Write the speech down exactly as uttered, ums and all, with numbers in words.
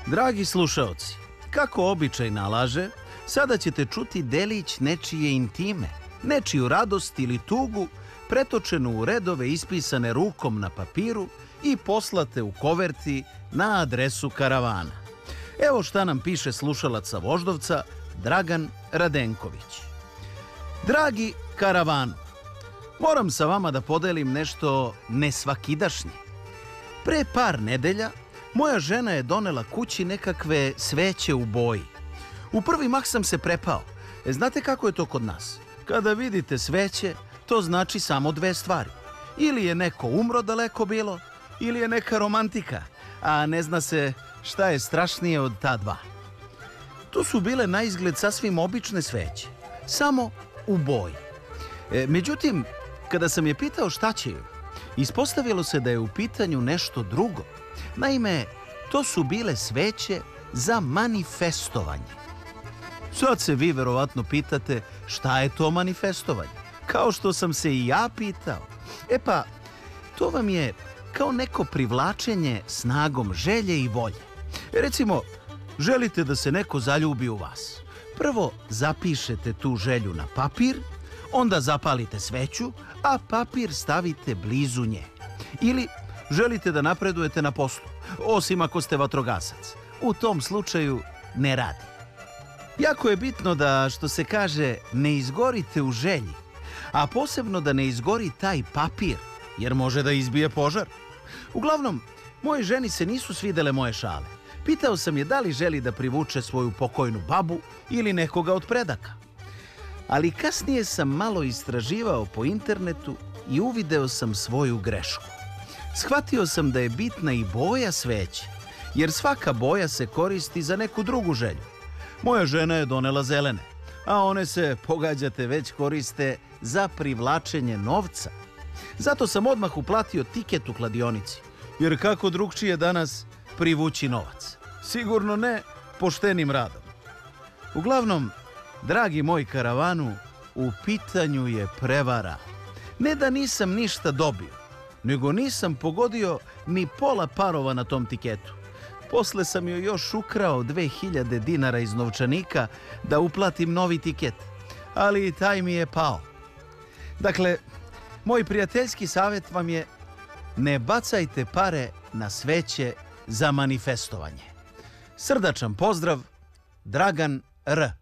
Dragi slušaoci, kako običaj nalaže, sada ćete čuti delić nečije intime, nečiju radost ili tugu, pretočenu u redove ispisane rukom na papiru i poslate u koverti na adresu karavana. Evo šta nam piše slušalac sa Voždovca, Dragan Radenković. Dragi karavanu, moram sa vama da podelim nešto nesvakidašnje. Pre par nedelja moja žena je donela kući nekakve sveće u boji. U prvi mah sam se prepao. E, znate kako je to kod nas? Kada vidite sveće, to znači samo dve stvari. Ili je neko umro daleko bilo, ili je neka romantika, a ne zna se šta je strašnije od ta dva. Tu su bile na izgled sasvim obične sveće, samo u boji. E, međutim, kada sam je pitao šta će joj, ispostavilo se da je u pitanju nešto drugo. Naime, to su bile sveće za manifestovanje. Sad se vi verovatno pitate šta je to manifestovanje, kao što sam se i ja pitao. E pa, to vam je kao neko privlačenje snagom želje i volje. Recimo, želite da se neko zaljubi u vas. Prvo zapišete tu želju na papir, onda zapalite sveću, a papir stavite blizu nje. Ili želite da napredujete na poslu, osim ako ste vatrogasac. U tom slučaju ne radi. Jako je bitno da, što se kaže, ne izgorite u želji, a posebno da ne izgori taj papir, jer može da izbije požar. Uglavnom, moje ženi se nisu svidele moje šale. Pitao sam je da li želi da privuče svoju pokojnu babu ili nekoga od predaka. Ali kasnije sam malo istraživao po internetu i uvideo sam svoju grešku. Shvatio sam da je bitna i boja sveće, jer svaka boja se koristi za neku drugu želju. Moja žena je donela zelene, a one se, pogađate, već koriste za privlačenje novca. Zato sam odmah uplatio tiket u kladionici, jer kako drugčije danas privući novac? Sigurno ne poštenim radom. Uglavnom, dragi moj karavanu, u pitanju je prevara. Ne da nisam ništa dobio, nego nisam pogodio ni pola parova na tom tiketu. Posle sam joj još ukrao dve hiljade dinara iz novčanika da uplatim novi tiket, ali i taj mi je pao. Dakle, moj prijateljski savjet vam je: ne bacajte pare na sveće za manifestovanje. Srdačan pozdrav, Dragan R.